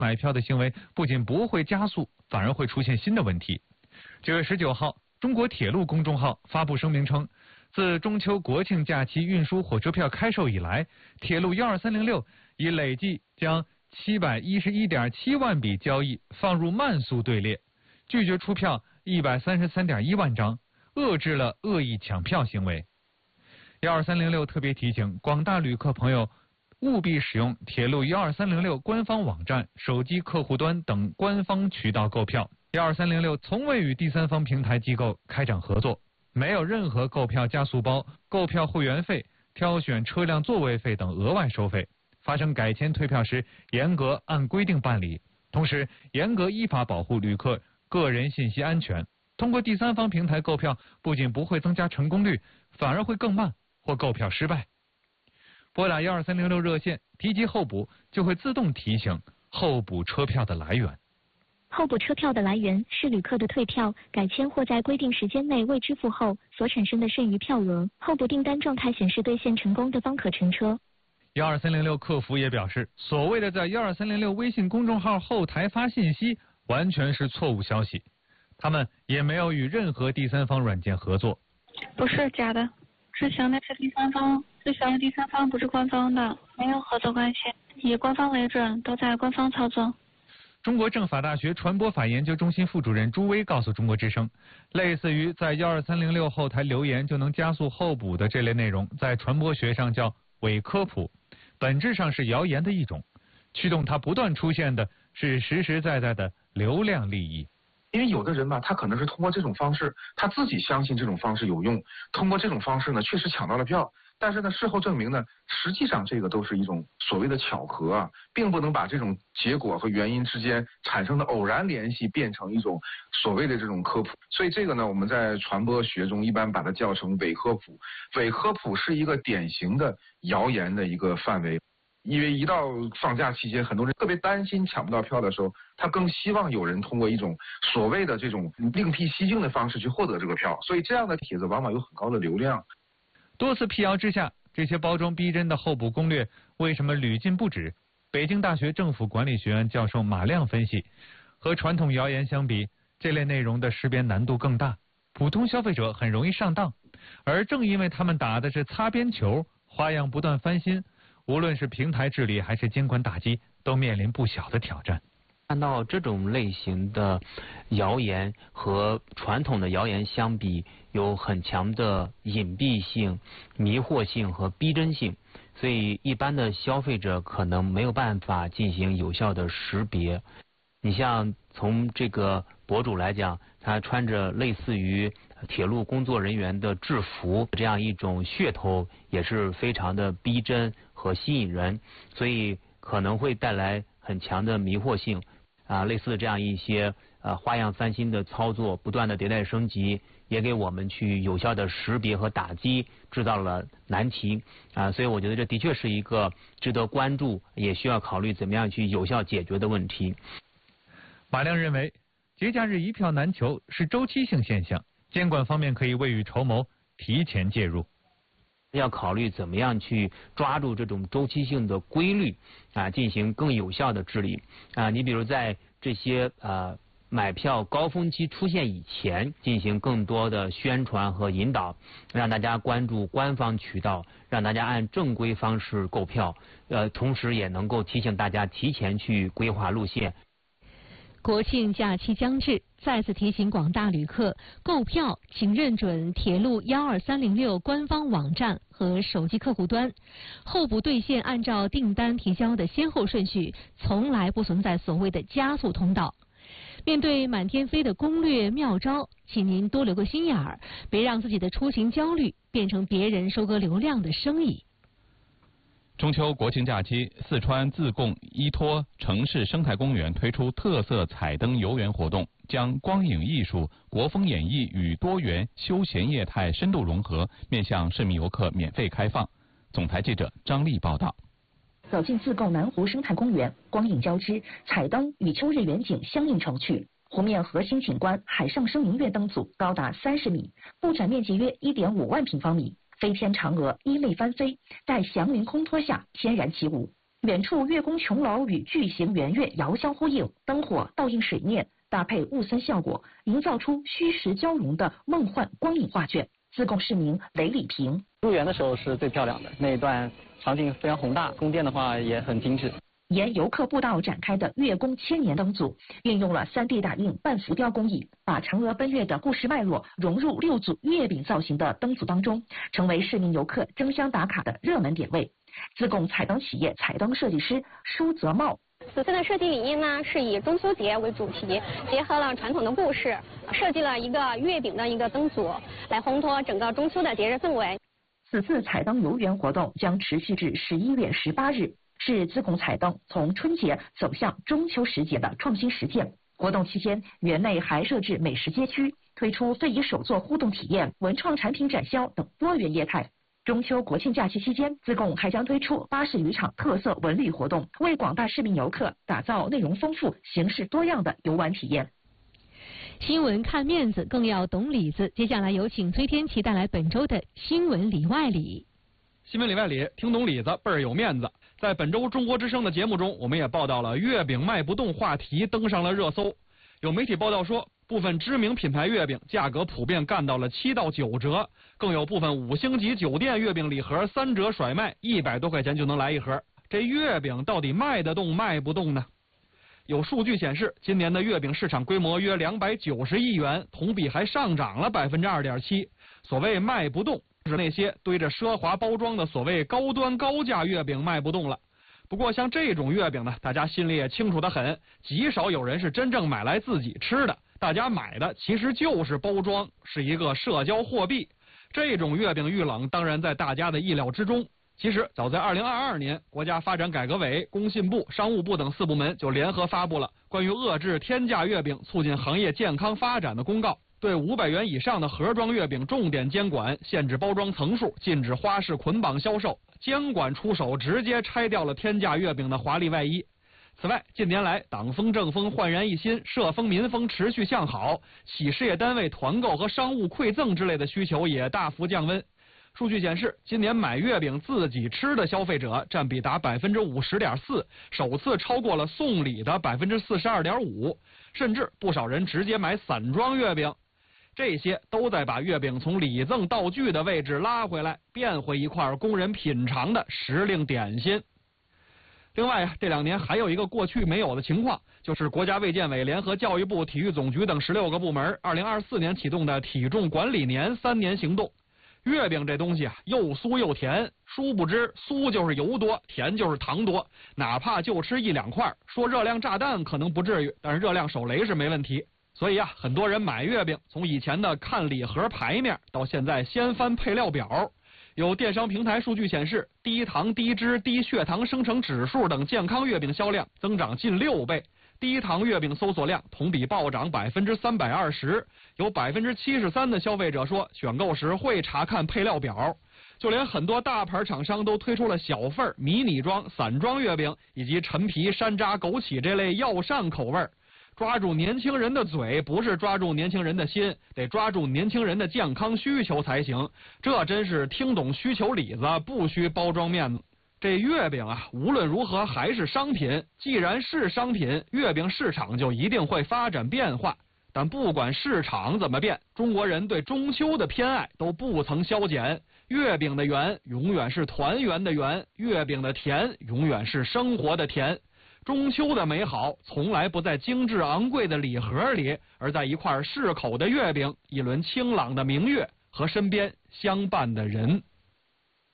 买票的行为不仅不会加速，反而会出现新的问题。9月19号，中国铁路公众号发布声明称，自中秋国庆假期运输火车票开售以来，铁路12306已累计将711.7万笔交易放入慢速队列，拒绝出票133.1万张，遏制了恶意抢票行为。12306特别提醒广大旅客朋友，务必使用铁路12306官方网站、手机客户端等官方渠道购票。12306从未与第三方平台机构开展合作，没有任何购票加速包、购票会员费、挑选车辆座位费等额外收费。发生改签退票时，严格按规定办理，同时严格依法保护旅客个人信息安全。通过第三方平台购票，不仅不会增加成功率，反而会更慢或购票失败。拨打12306热线，提及候补，就会自动提醒候补车票的来源。 候补车票的来源是旅客的退票、改签或在规定时间内未支付后所产生的剩余票额。候补订单状态显示兑现成功的方可乘车。 12306客服也表示，所谓的在12306微信公众号后台发信息，完全是错误消息。他们也没有与任何第三方软件合作。 不是假的，之前那是第三方，之前的第三方不是官方的，没有合作关系，以官方为准，都在官方操作。 中国政法大学传播法研究中心副主任朱威告诉中国之声，类似于在12306后台留言就能加速候补的这类内容，在传播学上叫伪科普，本质上是谣言的一种，驱动它不断出现的是实实在在的流量利益。 因为有的人吧，他可能是通过这种方式，他自己相信这种方式有用，通过这种方式呢，确实抢到了票。但是呢，事后证明呢，实际上这个都是一种所谓的巧合啊，并不能把这种结果和原因之间产生的偶然联系变成一种所谓的这种科普。所以这个呢，我们在传播学中一般把它叫成伪科普。伪科普是一个典型的谣言的一个范围。因为一到放假期间，很多人特别担心抢不到票的时候，他更希望有人通过一种所谓的这种另辟蹊径的方式去获得这个票，所以这样的帖子往往有很高的流量。 多次辟谣之下，这些包装逼真的候补攻略为什么屡禁不止？北京大学政府管理学院教授马亮分析，和传统谣言相比，这类内容的识别难度更大，普通消费者很容易上当，而正因为他们打的是擦边球，花样不断翻新，无论是平台治理还是监管打击，都面临不小的挑战。 看到这种类型的谣言和传统的谣言相比，有很强的隐蔽性、迷惑性和逼真性，所以一般的消费者可能没有办法进行有效的识别。你像从这个博主来讲，他穿着类似于铁路工作人员的制服，这样一种噱头也是非常的逼真和吸引人，所以可能会带来很强的迷惑性。类似这样一些花样翻新的操作，不断的迭代升级，也给我们去有效的识别和打击制造了难题所以我觉得这的确是一个值得关注，也需要考虑怎么样去有效解决的问题。 马亮认为，节假日一票难求是周期性现象，监管方面可以未雨绸缪，提前介入。 要考虑怎么样去抓住这种周期性的规律进行更有效的治理你比如在这些买票高峰期出现以前，进行更多的宣传和引导，让大家关注官方渠道，让大家按正规方式购票，同时也能够提醒大家提前去规划路线。 国庆假期将至，再次提醒广大旅客，购票请认准铁路12306官方网站和手机客户端。候补兑现按照订单提交的先后顺序，从来不存在所谓的加速通道。面对满天飞的攻略妙招，请您多留个心眼儿，别让自己的出行焦虑变成别人收割流量的生意。 中秋国庆假期，四川自贡依托城市生态公园推出特色彩灯游园活动，将光影艺术、国风演绎与多元休闲业态深度融合，面向市民游客免费开放。总台记者张丽报道。 走进自贡南湖生态公园，光影交织，彩灯与秋日远景相映成趣。湖面核心景观海上生明月灯组高达30米，布展面积约1.5万平方米。飞天嫦娥依类翻飞，在祥云空托下翩然起舞。 远处月宫琼楼与巨型圆月遥相呼应，灯火倒映水面，搭配雾森效果，营造出虚实交融的梦幻光影画卷。自贡市民雷礼平： 入园的时候是最漂亮的，那一段场景非常宏大，宫殿的话也很精致。 沿游客步道展开的月宫千年灯组，运用了3D 打印半浮雕工艺，把嫦娥奔月的故事脉络融入6组月饼造型的灯组当中，成为市民游客争相打卡的热门点位。自贡彩灯企业彩灯设计师舒泽茂： 此次的设计理念呢，是以中秋节为主题，结合了传统的故事，设计了一个月饼的一个灯组，来烘托整个中秋的节日氛围。 此次彩灯游园活动将持续至11月18日。是自贡彩灯从春节走向中秋时节的创新实践。活动期间，园内还设置美食街区，推出非遗手作互动体验、文创产品展销等多元业态。中秋国庆假期期间，自贡还将推出80余场特色文旅活动，为广大市民游客打造内容丰富、形式多样的游玩体验。 新闻看面子，更要懂里子。接下来有请崔天琪带来本周的新闻里外里。 新闻里外里，听懂里子倍儿有面子。在本周中国之声的节目中，我们也报道了月饼卖不动话题登上了热搜。有媒体报道说，部分知名品牌月饼价格普遍干到了7到9折，更有部分5星级酒店月饼礼盒3折甩卖，100多块钱就能来一盒。这月饼到底卖得动卖不动呢？有数据显示，今年的月饼市场规模约290亿元，同比还上涨了2.7%。所谓卖不动，是那些堆着奢华包装的所谓高端高价月饼卖不动了。不过像这种月饼呢，大家心里也清楚得很，极少有人是真正买来自己吃的，大家买的其实就是包装，是一个社交货币。这种月饼遇冷当然在大家的意料之中。其实早在2022年，国家发展改革委、工信部、商务部等4部门就联合发布了关于遏制天价月饼、促进行业健康发展的公告，对500元以上的盒装月饼重点监管，限制包装层数，禁止花式捆绑销售。监管出手，直接拆掉了天价月饼的华丽外衣。此外，近年来党风政风焕然一新，社风民风持续向好，企事业单位团购和商务馈赠之类的需求也大幅降温。数据显示，今年买月饼自己吃的消费者占比达50.4%，首次超过了送礼的42.5%，甚至不少人直接买散装月饼。这些都在把月饼从礼赠道具的位置拉回来，变回一块供人品尝的时令点心。另外这2年还有一个过去没有的情况，就是国家卫健委联合教育部、体育总局等16个部门2024年启动的体重管理年3年行动。月饼这东西啊，又酥又甜，殊不知酥就是油多，甜就是糖多，哪怕就吃1-2块，说热量炸弹可能不至于，但是热量手雷是没问题。所以啊，很多人买月饼从以前的看礼盒牌面到现在先翻配料表。有电商平台数据显示，低糖、低脂、低血糖生成指数等健康月饼销量增长近6倍，低糖月饼搜索量同比暴涨320%，有73%的消费者说选购时会查看配料表。就连很多大牌厂商都推出了小份、迷你装、散装月饼以及陈皮、山楂、枸杞这类药膳口味。抓住年轻人的嘴，不是抓住年轻人的心，得抓住年轻人的健康需求才行。这真是听懂需求里子，不需包装面子。这月饼啊，无论如何还是商品，既然是商品，月饼市场就一定会发展变化。但不管市场怎么变，中国人对中秋的偏爱都不曾消减。月饼的圆永远是团圆的圆，月饼的甜永远是生活的甜。中秋的美好从来不在精致昂贵的礼盒里，而在一块适口的月饼、一轮清朗的明月和身边相伴的人。